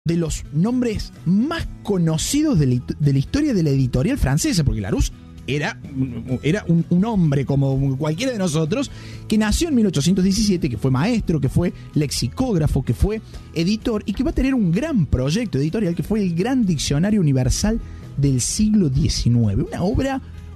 de los nombres más conocidos de la historia de la editorial francesa, porque Larousse era un hombre como cualquiera de nosotros, que nació en 1817, que fue maestro, que fue lexicógrafo, que fue editor y que va a tener un gran proyecto editorial que fue el Gran Diccionario Universal del siglo XIX, una obra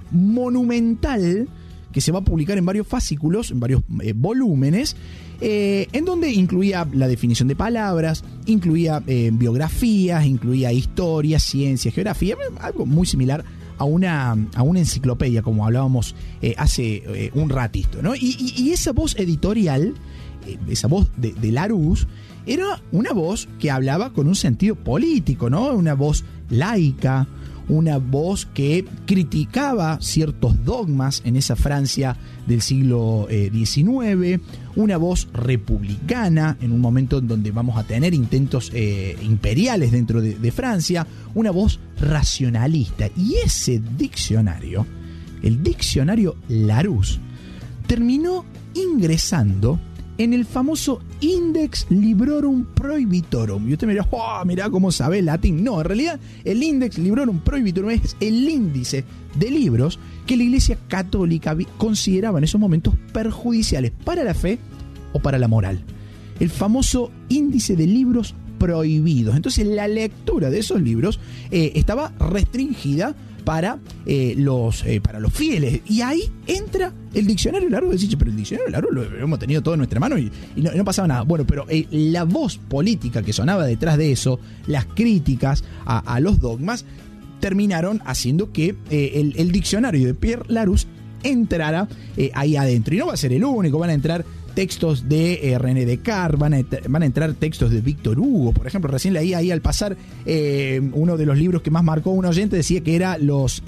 monumental que se va a publicar en varios fascículos, en varios volúmenes, en donde incluía la definición de palabras, incluía biografías, incluía historia, ciencia, geografía, algo muy similar a una enciclopedia, como hablábamos hace un ratito, ¿no? Y esa voz editorial, esa voz de Larousse, era una voz que hablaba con un sentido político, ¿no? Una voz laica, una voz que criticaba ciertos dogmas en esa Francia del siglo XIX, una voz republicana en un momento en donde vamos a tener intentos imperiales dentro de Francia, una voz racionalista. Y ese diccionario, el diccionario Larousse, terminó ingresando en el famoso Index Librorum Prohibitorum. Y usted me dirá, oh, mirá cómo sabe el latín. No, en realidad el Index Librorum Prohibitorum es el índice de libros que la Iglesia Católica consideraba en esos momentos perjudiciales para la fe o para la moral. El famoso índice de libros prohibidos. Entonces la lectura de esos libros estaba restringida para los fieles. Y ahí entra el diccionario Larousse. Decís, pero el diccionario Larousse lo hemos tenido todo en nuestra mano y no pasaba nada. Bueno, pero la voz política que sonaba detrás de eso, las críticas a los dogmas, terminaron haciendo que el diccionario de Pierre Larousse entrara ahí adentro. Y no va a ser el único, van a entrar textos de René Descartes, van a entrar textos de Víctor Hugo, por ejemplo. Recién leí ahí al pasar uno de los libros que más marcó un oyente, decía que era Los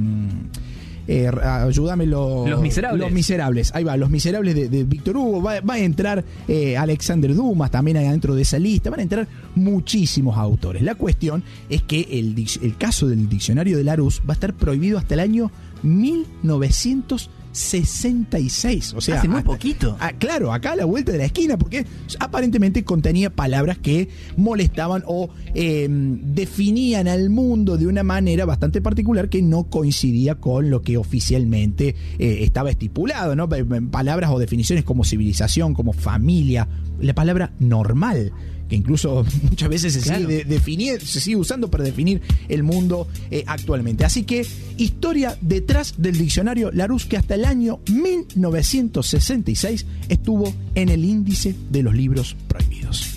Miserables. Los Miserables, ahí va, Los Miserables de Víctor Hugo. Va a entrar Alexander Dumas también ahí dentro de esa lista. Van a entrar muchísimos autores. La cuestión es que el caso del diccionario de Larousse va a estar prohibido hasta el año 1966, o sea, hace muy poquito. Claro, acá a la vuelta de la esquina, porque aparentemente contenía palabras que molestaban o definían al mundo de una manera bastante particular que no coincidía con lo que oficialmente estaba estipulado, ¿no? Palabras o definiciones como civilización, como familia, la palabra normal, que incluso muchas veces se sigue usando para definir el mundo actualmente. Así que historia detrás del diccionario Larousse, que hasta el año 1966 estuvo en el índice de los libros prohibidos.